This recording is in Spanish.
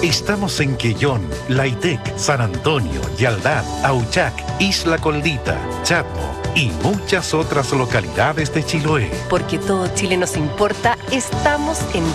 Estamos en Quellón, Laitec, San Antonio, Yaldán, Auchac, Isla Coldita, Chadmo y muchas otras localidades de Chiloé. Porque todo Chile nos importa, estamos en